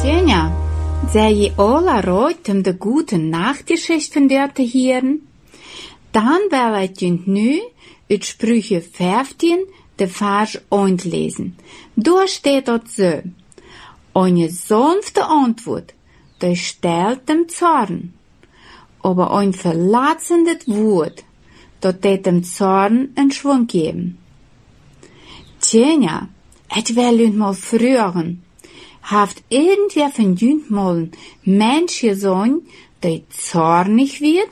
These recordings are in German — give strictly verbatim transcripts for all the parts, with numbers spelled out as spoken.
Tjena, sei je alle rood om de goede nachtgeschicht van der te hören? Dan will ich junt nu uit Sprüche vijftien de Vers eins lesen. Da steht dort so: Eine sanfte Antwort, die stellt dem Zorn, aber ein verletzendes Wort, das det dem Zorn einen Schwung geben. Tjena, ich will junt mal fragen, haft irgendwer von junt mal ein Mensch gesehen, der zornig wird?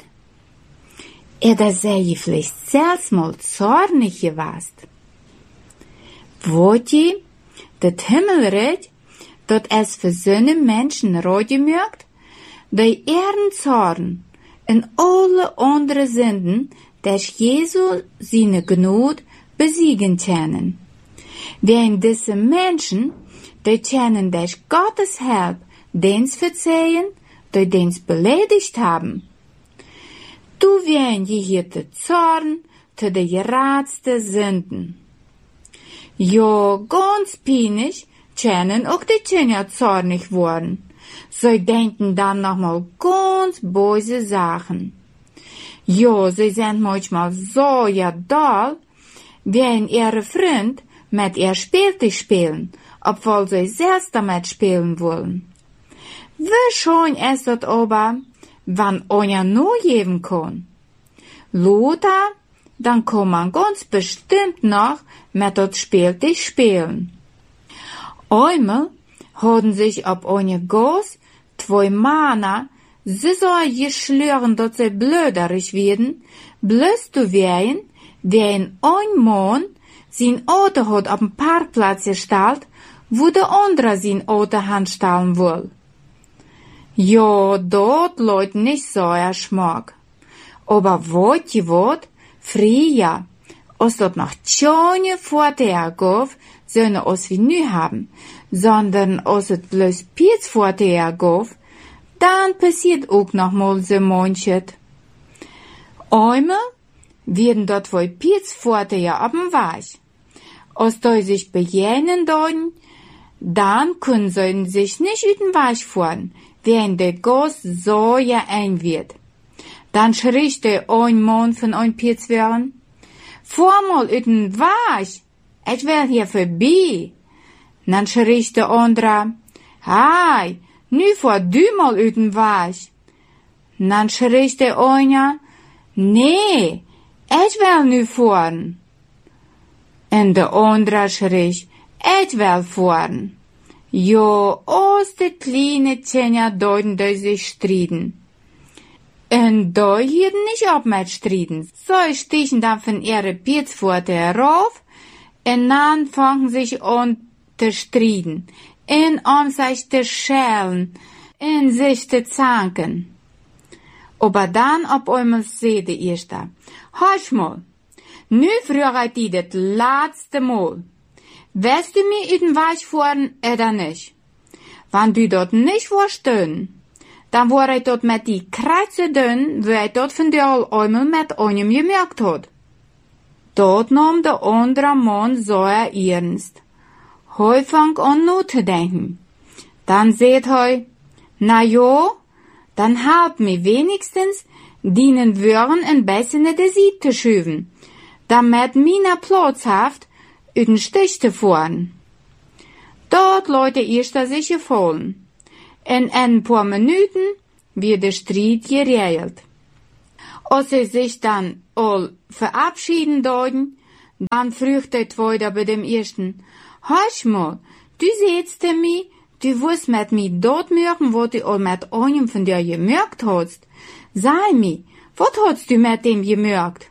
Oder sei je vielleicht selbst mal zornig gewesen? Wollt ihr, dat Himmelreich, dat es für seine Menschen rode mögt, die ihren Zorn in alle andere Sünden, durch Jesu seine Gnade besiegen können. Während diese Menschen, die können durch Gottes Hilfe dens verzeihen, die dens beleidigt haben. Du wären je hier de Zorn zu de geradste Sünden. Ja, ganz peinlich können auch die Kinder zornig worden. Sie denken dann nochmal ganz böse Sachen. Ja, sie sind manchmal so ja doll, wenn ihre Freund mit ihr Spieltisch spielen, obwohl sie selbst damit spielen wollen. Wie schön ist das aber, wenn einer nur geben kann. Lothar, dann kann man ganz bestimmt noch mit das Spieltisch spielen. Einmal haben sich auf eine Gas zwei Männer so geschlagen, dass sie blöderisch werden, bloß zu werden, wenn ein Mann sein Auto hat auf dem Parkplatz gestellt, wo der andere sein Auto hinstellen will. Ja, dort läuft nicht so ein Schmack. Aber wollt ihr wat? Früher, als dort noch schöne Vorteile gab, sollen als wir nu haben, sondern als es bloß Piets Vorteile gab, dann passiert auch noch mal so manches. Einmal werden dort wohl Piets Vorteile auf dem Weg. Als die sich begegnen dort, dann können sie sich nicht über den Weg fahren, wenn der Gas so ja ein wird. Dann schrie der ein Mann von ein Piets werden: Fahr mal über den Weg, ich will hier vorbei. Dann schrie der andere: Hey, nu fahr du mal über den Weg. Dann schrie der eine: Nee, ich will nu fahren. Und der andere schrie: Ich will fahren. Ja, aus de kleine Tjena deuten die sich striden. Und da hielten nicht ab mit striden. So stichen dann von ihre Pietspforte herauf, und dann fangen sich an zu striden, und an sich zu schälen, und sich zu zanken. Aber dann auf einmal seh der Erste: Hörst mal, nu frage ich dich das letzte Mal. Wirst du mir in den Weg fahren oder nicht? Wenn du dort nicht vorstehen, dann war ich dort mit die Kreuze dünn, wo ich dort von dir einmal mit einem gemerkt hat. Dort nahm der andere Mann so ernst. Heu fang an nachzudenken. Dann seht heu, na jo, dann help mir wenigstens, dienen Würen ein bisschen in der Sieb zu schüben, damit mina Platz haft, den Stich zu fahren. Dort Leute erst sich gefallen. In ein paar Minuten wird der Streit geregelt. Als sie sich dann all verabschieden deuten, dann fragt der Zweite bei dem Ersten: Hörst mal, du siehst mir, du wirst mit mir dort merken, was du all mit einem von dir gemerkt hast. Sag mir, was hast du mit dem gemerkt?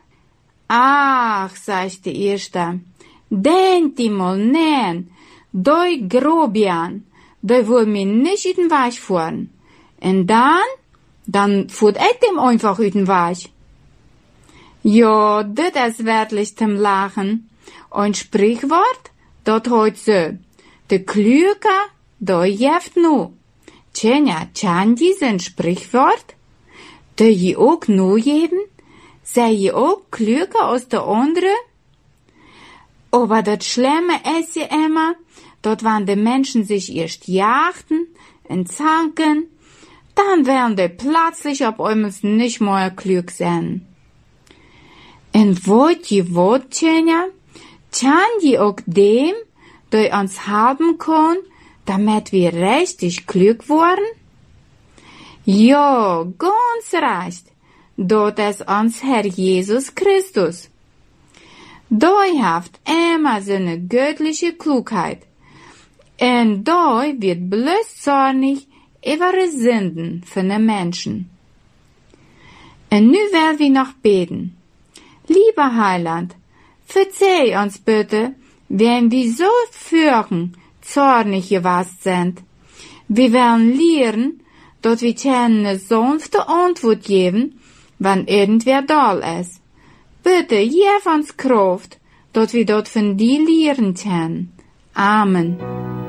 Ach, sagt der Erste, denk dir mal, nein, doi Grobian, doi will mir nicht in den Weg fahren. Und dann, dann fuhrt ich dem einfach in den Weg. Ja, das ist wirklich zum Lachen. Ein Sprichwort, das heißt so: Der Klüger, doi jeft nu. Tjena, tjan diesen Sprichwort? Doi je auch nu jeden? Sei je auch klüger als der andere? Aber das Schlimme ist ja immer, dort wann die Menschen sich erst jachten und zanken, dann werden die plötzlich auf einmal nicht mehr klug sein. Und wollt ihr wollt, Tjenja, kann die auch dem, der uns helfen kann, damit wir richtig klug werden? Ja, ganz recht. Dort ist uns Herr Jesus Christus. Da haft immer seine göttliche Klugheit. Und da wird bloß zornig über die Sünden von den Menschen. Und nu will wir noch beten. Lieber Heiland, verzeih uns bitte, wenn wir so führen, zornig gewesen sind. Wir werden lernen, dass wir eine sanfte Antwort geben, wenn irgendwer da ist. Bitte, gib uns Kraft, dass wir dort von dir lernen können. Amen.